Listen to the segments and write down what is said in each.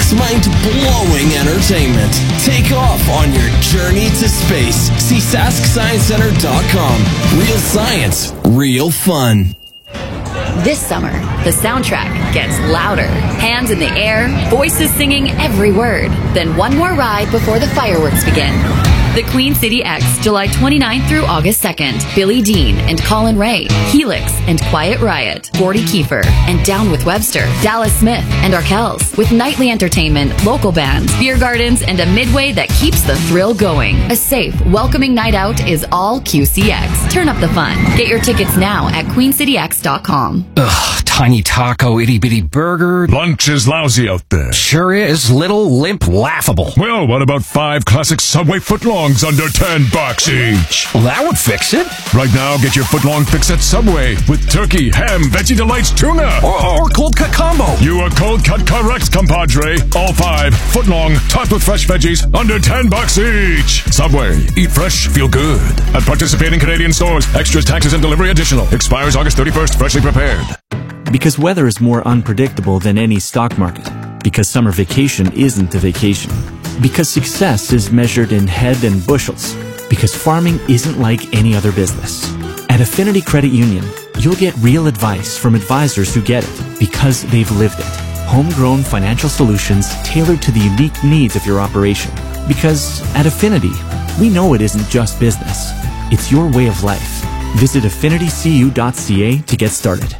mind-blowing entertainment. Take off on your journey to space. See SaskScienceCenter.com. Real science, real fun. This summer, the soundtrack gets louder. Hands in the air, voices singing every word. Then one more ride before the fireworks begin. The Queen City X, July 29th through August 2nd. Billy Dean and Colin Ray, Helix and Quiet Riot, Gordy Kiefer and Down with Webster, Dallas Smith and Arkells, with nightly entertainment, local bands, beer gardens, and a midway that keeps the thrill going. A safe, welcoming night out is all QCX. Turn up the fun. Get your tickets now at queencityx.com. Ugh, tiny taco, itty-bitty burger. Lunch is lousy out there. Sure is. Little, limp, laughable. Well, what about 5 classic Subway footlongs under $10 each? Well, that would fix it. Right now, get your footlong fix at Subway with turkey, ham, Veggie Delights, tuna. Or cold cut combo. You are cold cut correct, compadre. All 5 footlong, topped with fresh veggies, under $10 each. Subway. Eat fresh, feel good. At participating Canadian stores. Extras, taxes, and delivery additional. Expires August 31st. Freshly prepared. Because weather is more unpredictable than any stock market. Because summer vacation isn't a vacation. Because success is measured in head and bushels. Because farming isn't like any other business. At Affinity Credit Union, you'll get real advice from advisors who get it because they've lived it. Homegrown financial solutions tailored to the unique needs of your operation. Because at Affinity, we know it isn't just business. It's your way of life. Visit affinitycu.ca to get started.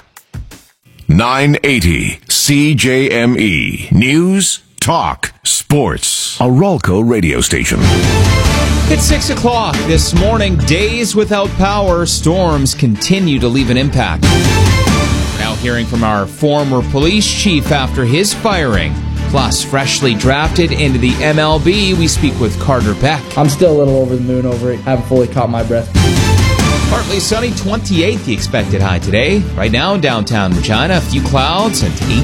980 CJME News, Talk, Sports. A Rolco radio station. It's 6 o'clock this morning. Days without power. Storms continue to leave an impact. Now hearing from our former police chief after his firing. Plus, freshly drafted into the MLB, we speak with Carter Beck. I'm still a little over the moon over it. I haven't fully caught my breath. Partly sunny, 28 the expected high today. Right now in downtown Regina, a few clouds and 18.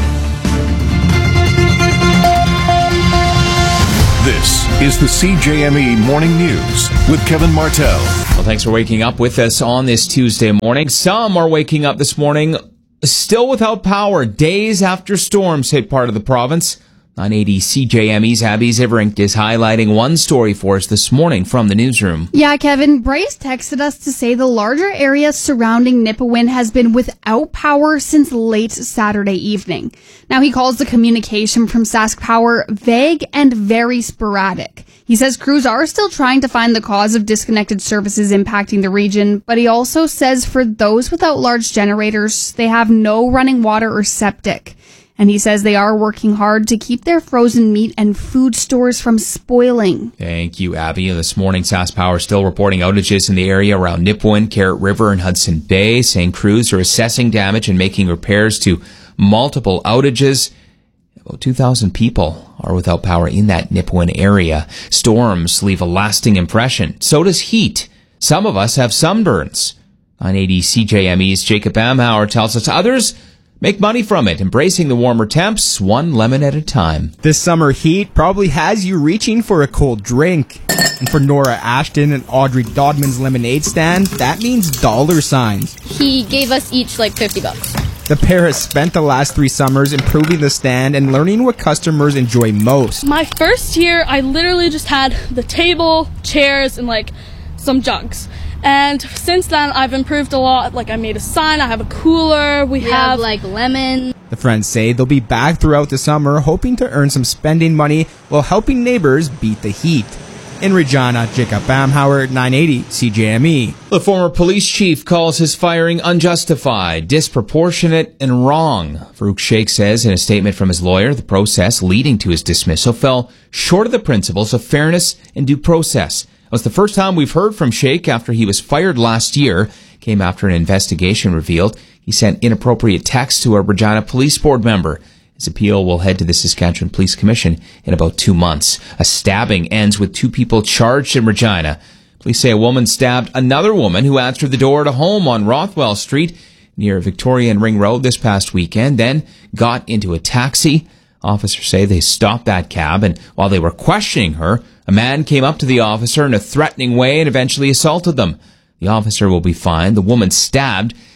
This is the CJME Morning News with Kevin Martell. Well, thanks for waking up with us on this Tuesday morning. Some are waking up this morning still without power, days after storms hit part of the province. 980 CJME's Abby Ziverink is highlighting one story for us this morning from the newsroom. Yeah, Kevin, Bryce texted us to say the larger area surrounding Nipawin has been without power since late Saturday evening. Now, he calls the communication from Sask Power vague and very sporadic. He says crews are still trying to find the cause of disconnected services impacting the region, but he also says for those without large generators, they have no running water or septic. And he says they are working hard to keep their frozen meat and food stores from spoiling. Thank you, Abby. This morning, Sask Power still reporting outages in the area around Nipawin, Carrot River, and Hudson Bay, saying crews are assessing damage and making repairs to multiple outages. About 2,000 people are without power in that Nipawin area. Storms leave a lasting impression. So does heat. Some of us have sunburns. 980 CJME's Jacob Amhauer tells us others make money from it, embracing the warmer temps, one lemon at a time. This summer heat probably has you reaching for a cold drink. And for Nora Ashton and Audrey Dodman's lemonade stand, that means dollar signs. He gave us each like $50. The pair has spent the last 3 summers improving the stand and learning what customers enjoy most. My first year, I literally just had the table, chairs, and like some jugs. And since then, I've improved a lot. Like, I made a sign, I have a cooler, we have like lemon. The friends say they'll be back throughout the summer, hoping to earn some spending money while helping neighbors beat the heat. In Regina, Jacob Bamhauer, 980 CJME. The former police chief calls his firing unjustified, disproportionate, and wrong. Farouk Sheikh says in a statement from his lawyer, the process leading to his dismissal fell short of the principles of fairness and due process. It was the first time we've heard from Sheikh after he was fired last year. Came after an investigation revealed he sent inappropriate texts to a Regina Police Board member. His appeal will head to the Saskatchewan Police Commission in about 2 months. A stabbing ends with 2 people charged in Regina. Police say a woman stabbed another woman who answered the door at a home on Rothwell Street near Victoria and Ring Road this past weekend, then got into a taxi. Officers say they stopped that cab, and while they were questioning her, a man came up to the officer in a threatening way and eventually assaulted them. The officer will be fined. The woman stabbed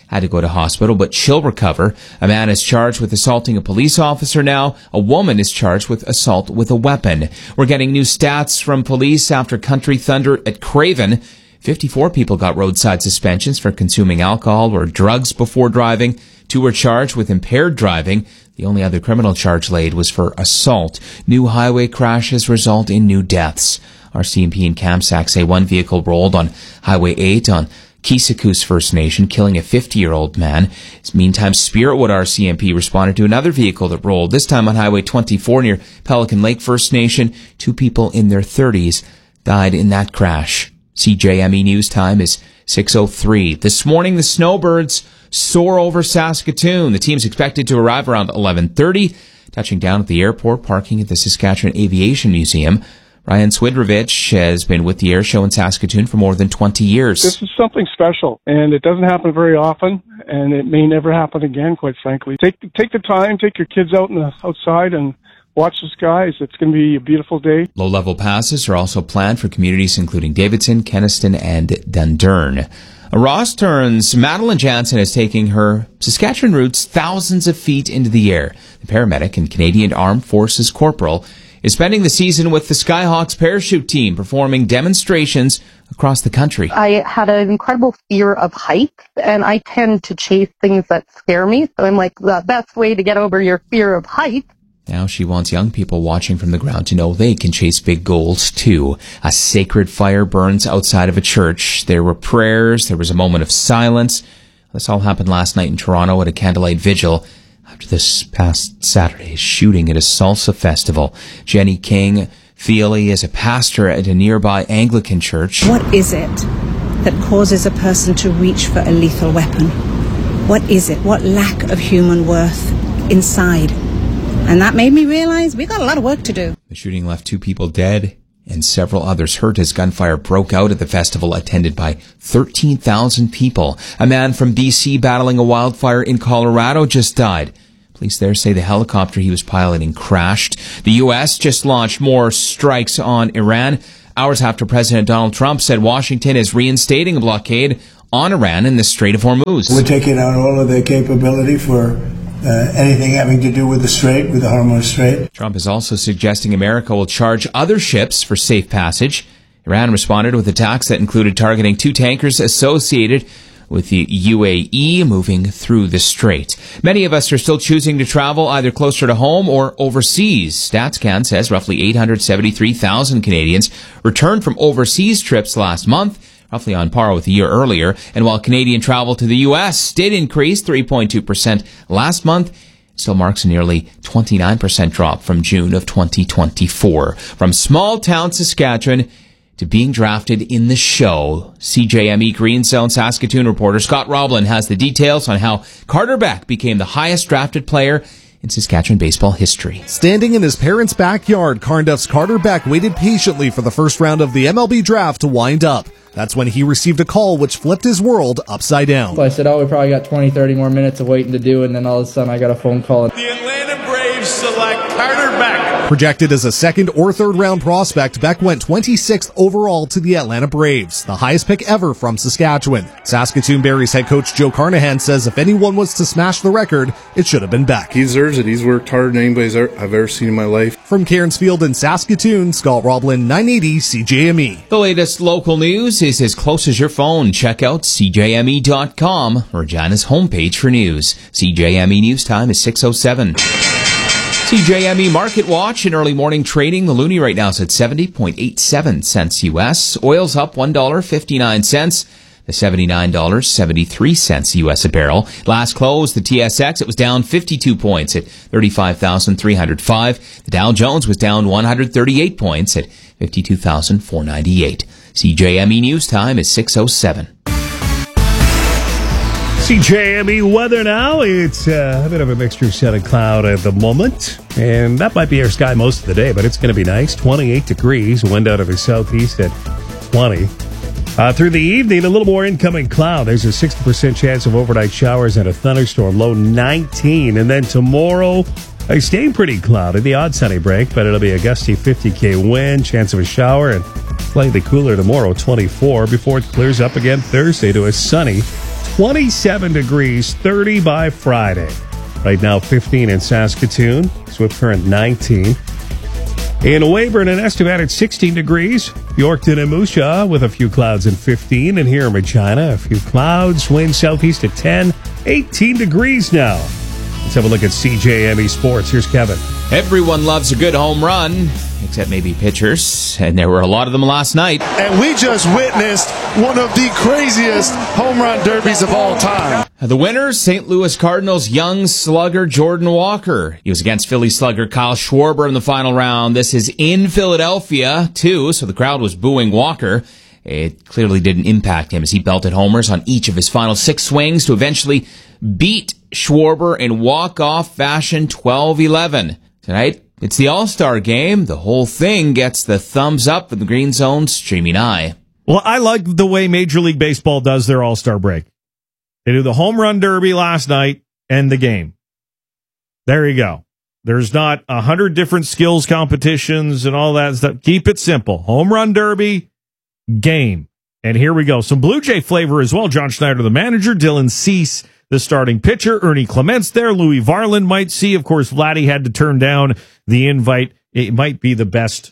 had to go to hospital, but she'll recover. A man is charged with assaulting a police officer now. A woman is charged with assault with a weapon. We're getting new stats from police after Country Thunder at Craven. 54 people got roadside suspensions for consuming alcohol or drugs before driving. 2 were charged with impaired driving. The only other criminal charge laid was for assault. New highway crashes result in new deaths. RCMP and CAMSAC say one vehicle rolled on Highway 8 on Kisakus First Nation, killing a 50-year-old man. Meantime, Spiritwood RCMP responded to another vehicle that rolled, this time on Highway 24 near Pelican Lake First Nation. 2 people in their 30s died in that crash. CJME News Time is 6:03. This morning, the snowbirds soar over Saskatoon. The team's expected to arrive around 11:30, touching down at the airport, parking at the Saskatchewan Aviation Museum. Ryan Swidrovich has been with the air show in Saskatoon for more than 20 years. This is something special, and it doesn't happen very often, and it may never happen again, quite frankly. Take the time, take your kids out outside and watch the skies. It's going to be a beautiful day. Low-level passes are also planned for communities including Davidson, Kenaston, and Dundurn. Ross Turns, Madeline Jansen is taking her Saskatchewan roots thousands of feet into the air. The paramedic and Canadian Armed Forces corporal is spending the season with the Skyhawks parachute team, performing demonstrations across the country. I had an incredible fear of heights, and I tend to chase things that scare me. So I'm like, the best way to get over your fear of heights. Now she wants young people watching from the ground to know they can chase big goals too. A sacred fire burns outside of a church. There were prayers. There was a moment of silence. This all happened last night in Toronto at a candlelight vigil after this past Saturday's shooting at a salsa festival. Jenny King Feely is a pastor at a nearby Anglican church. What is it that causes a person to reach for a lethal weapon? What is it? What lack of human worth inside? And that made me realize we got a lot of work to do. The shooting left 2 people dead and several others hurt as gunfire broke out at the festival attended by 13,000 people. A man from BC battling a wildfire in Colorado just died. Police there say the helicopter he was piloting crashed. The U.S. just launched more strikes on Iran, hours after President Donald Trump said Washington is reinstating a blockade on Iran in the Strait of Hormuz. We're taking out all of their capability for anything having to do with the Strait, with the Hormuz Strait. Trump is also suggesting America will charge other ships for safe passage. Iran responded with attacks that included targeting 2 tankers associated with the UAE moving through the strait. Many of us are still choosing to travel either closer to home or overseas. StatsCan says roughly 873,000 Canadians returned from overseas trips last month, roughly on par with a year earlier. And while Canadian travel to the U.S. did increase 3.2% last month, it still marks a nearly 29% drop from June of 2024. From small town Saskatchewan to being drafted in the show, CJME Green Zone Saskatoon reporter Scott Roblin has the details on how Carter Beck became the highest drafted player in Saskatchewan baseball history. Standing in his parents' backyard, Carnduff's Carter Beck waited patiently for the first round of the MLB draft to wind up. That's when he received a call which flipped his world upside down. So I said, we probably got 20, 30 more minutes of waiting to do, and then all of a sudden I got a phone call. The Atlanta Braves select Carter Beck. Projected as a 2nd or 3rd round prospect, Beck went 26th overall to the Atlanta Braves, the highest pick ever from Saskatchewan. Saskatoon Berries head coach Joe Carnahan says if anyone was to smash the record, it should have been Beck. He deserves it. He's worked harder than anybody I've ever seen in my life. From Cairnsfield in Saskatoon, Scott Roblin, 980 CJME. The latest local news is as close as your phone. Check out CJME.com, Regina's homepage for news. CJME News Time is 6:07. CJME Market Watch in early morning trading. The loonie right now is at 70.87 cents U.S. Oil's up $1.59. The $79.73 U.S. a barrel. Last close, the TSX, it was down 52 points at 35,305. The Dow Jones was down 138 points at 52,498. CJME News Time is 6:07. CJME weather now. It's a bit of a mixture of sun and cloud at the moment. And that might be our sky most of the day, but it's going to be nice. 28 degrees. Wind out of the southeast at 20. Through the evening, a little more incoming cloud. There's a 60% chance of overnight showers and a thunderstorm. Low 19. And then tomorrow, staying pretty cloudy. The odd sunny break, but it'll be a gusty 50K wind. Chance of a shower and slightly cooler tomorrow, 24. Before it clears up again Thursday to a sunny 27 degrees, 30 by Friday. Right now, 15 in Saskatoon. Swift Current, 19. In Weyburn and Estevan at 16 degrees. Yorkton and Moose Jaw with a few clouds and 15. And here in Regina, a few clouds. Wind southeast at 10. 18 degrees now. Let's have a look at CJME Sports. Here's Kevin. Everyone loves a good home run, except maybe pitchers, and there were a lot of them last night. And we just witnessed one of the craziest home run derbies of all time. The winner, St. Louis Cardinals young slugger Jordan Walker. He was against Philly slugger Kyle Schwarber in the final round. This is in Philadelphia, too, so the crowd was booing Walker. It clearly didn't impact him as he belted homers on each of his final 6 swings to eventually beat Schwarber in walk-off fashion 12-11. Tonight, it's the All-Star game. The whole thing gets the thumbs up from the Green Zone streaming eye. Well, I like the way Major League Baseball does their All-Star break. They do the home run derby last night and the game. There you go. There's not 100 different skills competitions and all that stuff. Keep it simple. Home run derby, game. And here we go. Some Blue Jay flavor as well. John Schneider, the manager. Dylan Cease, the starting pitcher. Ernie Clements there. Louis Varland might see. Of course, Vladdy had to turn down the invite. It might be the best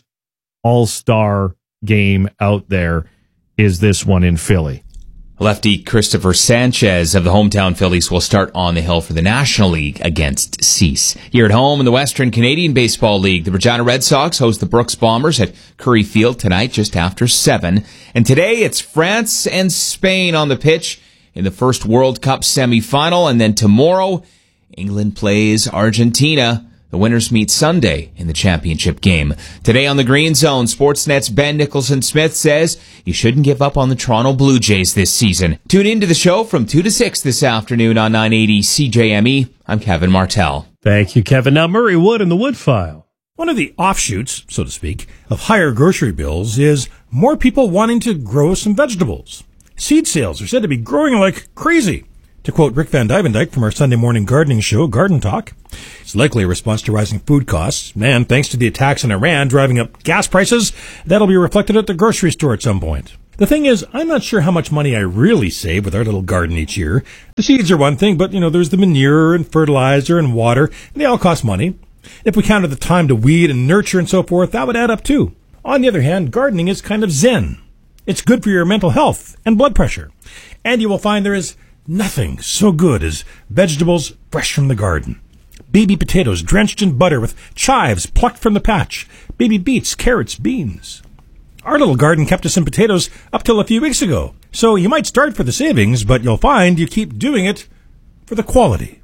all-star game out there is this one in Philly. Lefty Christopher Sanchez of the hometown Phillies will start on the hill for the National League against Cease. Here at home in the Western Canadian Baseball League, the Regina Red Sox host the Brooks Bombers at Curry Field tonight just after 7. And today it's France and Spain on the pitch in the first World Cup semifinal. And then tomorrow, England plays Argentina. The winners meet Sunday in the championship game. Today on the Green Zone, Sportsnet's Ben Nicholson-Smith says you shouldn't give up on the Toronto Blue Jays this season. Tune into the show from 2 to 6 this afternoon on 980 CJME. I'm Kevin Martell. Thank you, Kevin. Now, Murray Wood in the Wood File. One of the offshoots, so to speak, of higher grocery bills is more people wanting to grow some vegetables. Seed sales are said to be growing like crazy. To quote Rick Van Dyvendijk from our Sunday morning gardening show, Garden Talk, it's likely a response to rising food costs, and thanks to the attacks in Iran driving up gas prices, that'll be reflected at the grocery store at some point. The thing is, I'm not sure how much money I really save with our little garden each year. The seeds are one thing, but, there's the manure and fertilizer and water, and they all cost money. If we counted the time to weed and nurture and so forth, that would add up too. On the other hand, gardening is kind of zen. It's good for your mental health and blood pressure. And you will find there is nothing so good as vegetables fresh from the garden. Baby potatoes drenched in butter with chives plucked from the patch. Baby beets, carrots, beans. Our little garden kept us some potatoes up till a few weeks ago. So you might start for the savings, but you'll find you keep doing it for the quality.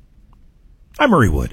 I'm Murray Wood.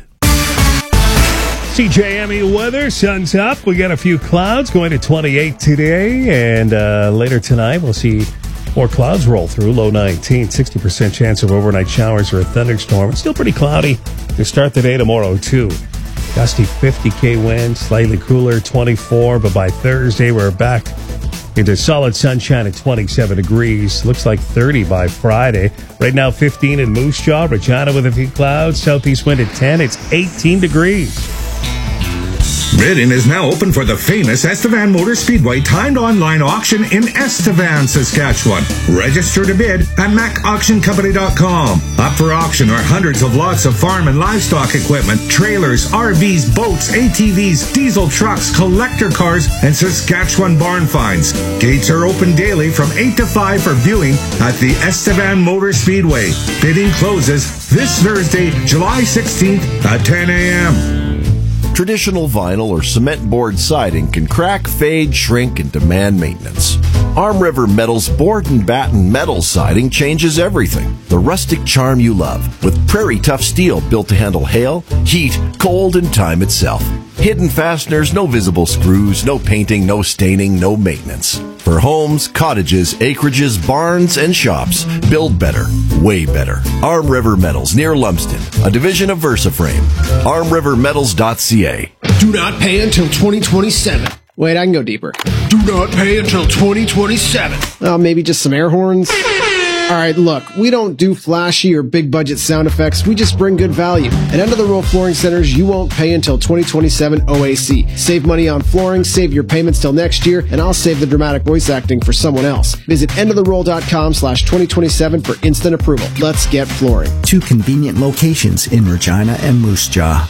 CJME weather, sun's up. We got a few clouds going to 28 today. And later tonight, we'll see more clouds roll through, low 19, 60% chance of overnight showers or a thunderstorm. It's still pretty cloudy to start the day tomorrow, too. Gusty 50K wind, slightly cooler, 24, but by Thursday, we're back into solid sunshine at 27 degrees. Looks like 30 by Friday. Right now, 15 in Moose Jaw, Regina with a few clouds, southeast wind at 10. It's 18 degrees. Bidding is now open for the famous Estevan Motor Speedway timed online auction in Estevan, Saskatchewan. Register to bid at macauctioncompany.com. Up for auction are hundreds of lots of farm and livestock equipment, trailers, RVs, boats, ATVs, diesel trucks, collector cars, and Saskatchewan barn finds. Gates are open daily from 8 to 5 for viewing at the Estevan Motor Speedway. Bidding closes this Thursday, July 16th at 10 a.m. Traditional vinyl or cement board siding can crack, fade, shrink, and demand maintenance. Arm River Metal's board and batten metal siding changes everything. The rustic charm you love, with prairie tough steel built to handle hail, heat, cold, and time itself. Hidden fasteners, no visible screws, no painting, no staining, no maintenance. For homes, cottages, acreages, barns, and shops, build better, way better. Arm River Metals near Lumsden, a division of VersaFrame. ArmRiverMetals.ca. Do not pay until 2027. Wait, I can go deeper. Do not pay until 2027. Maybe just some air horns? Alright, look, we don't do flashy or big budget sound effects, we just bring good value. At End of the Row Flooring Centers, you won't pay until 2027 OAC. Save money on flooring, save your payments till next year, and I'll save the dramatic voice acting for someone else. Visit endoftheroll.com/2027 for instant approval. Let's get flooring. 2 convenient locations in Regina and Moose Jaw.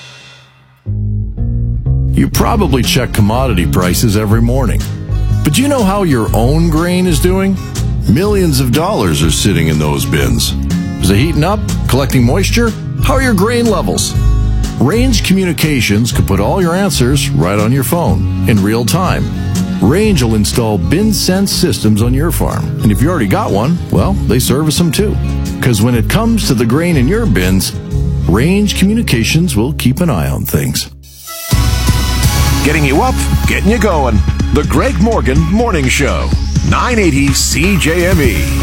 You probably check commodity prices every morning. But do you know how your own grain is doing? Millions of dollars are sitting in those bins. Is it heating up? Collecting moisture? How are your grain levels? Range Communications could put all your answers right on your phone in real time. Range will install bin sense systems on your farm. And if you already got one, well, they service them too. Because when it comes to the grain in your bins, Range Communications will keep an eye on things. Getting you up, getting you going. The Greg Morgan Morning Show. 980 CJME.